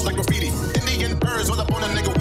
like graffiti. Indian birds all up on a nigga.